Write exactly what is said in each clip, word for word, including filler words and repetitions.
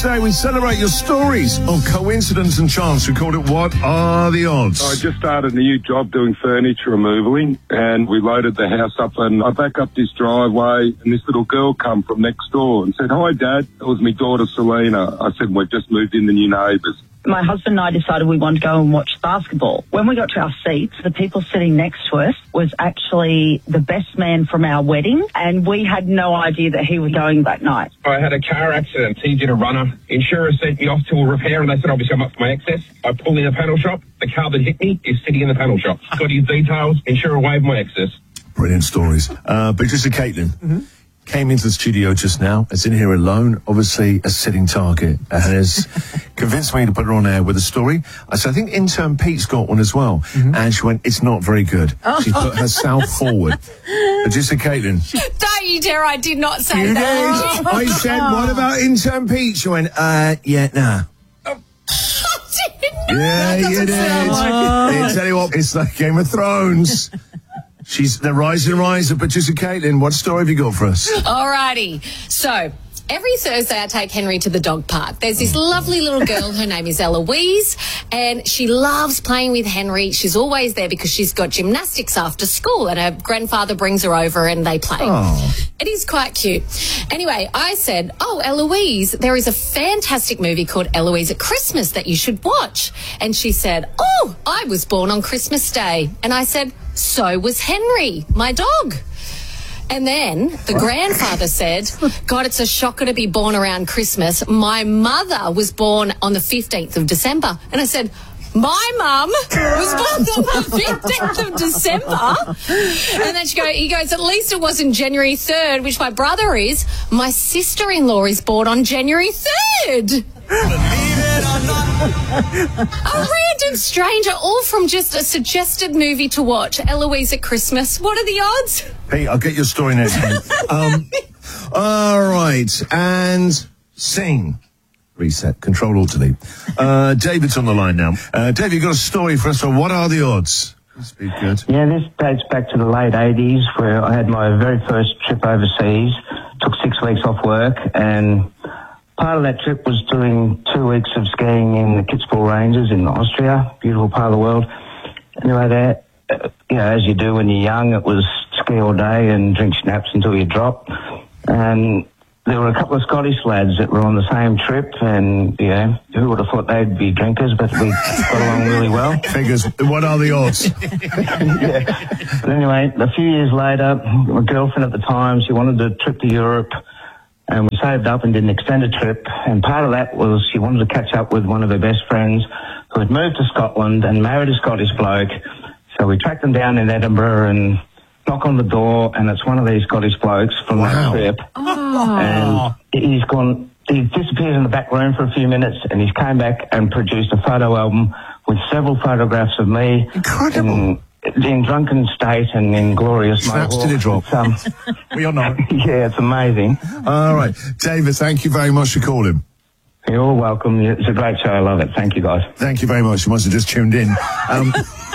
today we celebrate your stories of coincidence and chance. We called it What Are the Odds? I just started a new job doing furniture removaling, and we loaded the house up, and I back up this driveway, and this little girl come from next door and said, "Hi, Dad." It was my daughter, Selena. I said, "We've just moved in the new neighbours." My husband and I decided we wanted to go and watch basketball. When we got to our seats, the people sitting next to us was actually the best man from our wedding, and we had no idea that he was going that night. I had a car accident. He did a runner. Insurer sent me off to a repair, and they said obviously I'm up for my excess. I pulled in a panel shop. The car that hit me is sitting in the panel shop. Got his details. Insurer waived my excess. Brilliant stories. Uh, Producer Caitlin mm-hmm. came into the studio just now. Is in here alone, obviously a sitting target, and has convinced me to put her on air with a story. I said, I think intern Pete's got one as well. Mm-hmm. And she went, it's not very good. Oh. She put herself forward. Producer Caitlin. Don't you dare, I did not say you that. Did. I said, what about intern Pete? She went, uh, yeah, nah. Yeah, you did. Like I tell you what, it's like Game of Thrones. She's the rising riser, Producer Caitlin. What story have you got for us? Alrighty. So, every Thursday I take Henry to the dog park. There's this lovely little girl, her name is Eloise, and she loves playing with Henry. She's always there because she's got gymnastics after school, and her grandfather brings her over and they play. Oh. It is quite cute. Anyway, I said, oh, Eloise, there is a fantastic movie called Eloise at Christmas that you should watch. And she said, oh, I was born on Christmas Day. And I said, so was Henry, my dog. And then the grandfather said, God, it's a shocker to be born around Christmas. My mother was born on the fifteenth of December. And I said, my mum was born on the fifteenth of December. And then she go, he goes, at least it wasn't January third, which my brother is. My sister-in-law is born on January third. A random stranger, all from just a suggested movie to watch, Eloise at Christmas. What are the odds? Pete, I'll get your story next week. um, all right, and sing. Reset. Control Alt Delete. Uh, David's on the line now. Uh, Dave, you've got a story for us. So what are the odds? Must be good. Yeah, this dates back to the late eighties, where I had my very first trip overseas. Took six weeks off work, and part of that trip was doing two weeks of skiing in the Kitzbühel Ranges in Austria, beautiful part of the world. Anyway, there, uh, you know, as you do when you're young, it was ski all day and drink schnapps until you drop. And there were a couple of Scottish lads that were on the same trip, and, you know, who would have thought they'd be drinkers, but we got along really well. Figures, what are the odds? Yeah. But anyway, a few years later, my girlfriend at the time, she wanted a trip to Europe, and we saved up and did an extended trip, and part of that was she wanted to catch up with one of her best friends who had moved to Scotland and married a Scottish bloke. So we tracked them down in Edinburgh and knock on the door, and it's one of these Scottish blokes from wow. that trip. Oh. And he's gone, he disappeared in the back room for a few minutes, and he's came back and produced a photo album with several photographs of me. Incredible. In, in drunken state and in glorious Snaps to the drop. Um, we all know. Yeah, it's amazing. All right. David, thank you very much for calling. You're welcome. It's a great show. I love it. Thank you, guys. Thank you very much. You must have just tuned in. Um,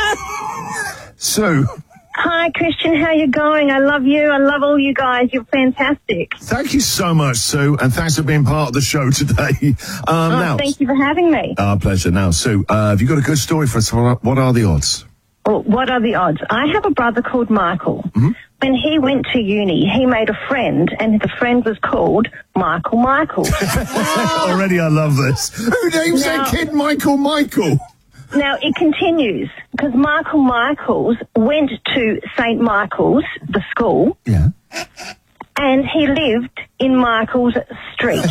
Sue. Hi, Christian. How you going? I love you. I love all you guys. You're fantastic. Thank you so much, Sue, and thanks for being part of the show today. Um, oh, now, thank you for having me. Our pleasure. Now, Sue, uh, have you got a good story for us? What are the odds? Well, what are the odds? I have a brother called Michael. Mm-hmm. When he went to uni, he made a friend, and the friend was called Michael Michael. Already I love this. Who names now, their kid Michael Michael? Now, it continues, because Michael Michaels went to Saint Michael's, the school, yeah, and he lived in Michael's Street.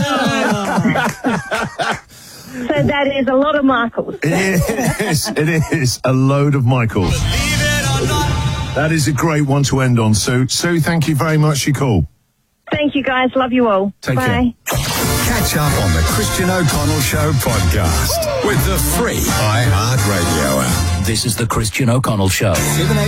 So that is a lot of Michaels. It is. It is a load of Michaels. That is a great one to end on, Sue. Sue, thank you very much for your call. Thank you, guys. Love you all. Take Bye. care. Catch up on the Christian O'Connell Show podcast with the free iHeartRadio app. This is the Christian O'Connell Show. seven